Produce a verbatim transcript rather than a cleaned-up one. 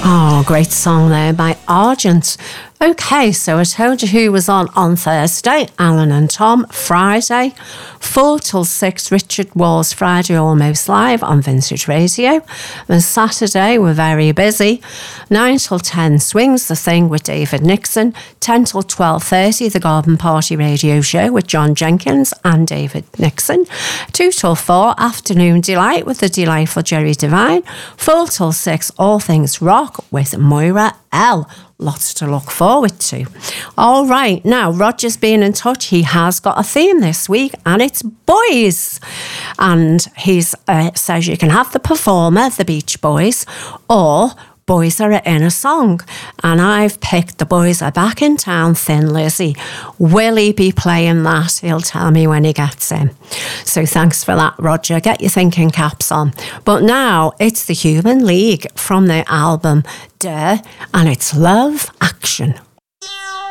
Oh, great song there by Argent. Okay, so I told you who was on on Thursday, Alan and Tom. Friday, four till six, Richard Wall's Friday Almost Live on Vintage Radio. And Saturday, we're very busy. nine till ten, Swings the Thing with David Nixon. ten till twelve thirty, The Garden Party Radio Show with John Jenkins and David Nixon. two till four, Afternoon Delight with the delightful Jerry Devine. four till six, All Things Rock with Moira L. Lots to look forward to. All right, now Roger's been in touch. He has got a theme this week, and it's boys. And he uh, says you can have the performer, the Beach Boys, or boys are in a song. And I've picked The Boys Are Back in Town, Thin Lizzy. Will he be playing that? He'll tell me when he gets in. So thanks for that, Roger. Get your thinking caps on. But now it's the Human League from their album Dare, and it's Love Action.